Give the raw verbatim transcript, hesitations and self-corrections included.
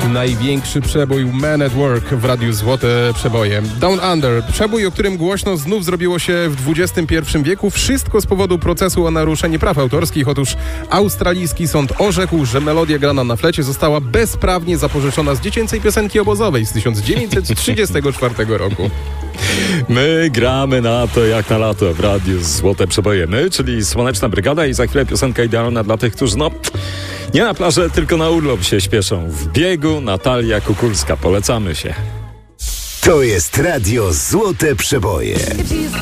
największy przebój Man at Work w radiu Złote Przeboje. Down Under, przebój, o którym głośno znów zrobiło się w dwudziestym pierwszym wieku. Wszystko z powodu procesu o naruszenie praw autorskich. Otóż australijski sąd orzekł, że melodia grana na flecie została bezprawnie zapożyczona z dziecięcej piosenki obozowej z tysiąc dziewięćset trzydziestego czwartego roku. My gramy na to jak na lato w radiu Złote Przeboje. My, czyli Słoneczna Brygada, i za chwilę piosenka idealna dla tych, którzy no nie na plażę, tylko na urlop się śpieszą. W biegu Natalia Kukulska. Polecamy się. To jest radio Złote Przeboje.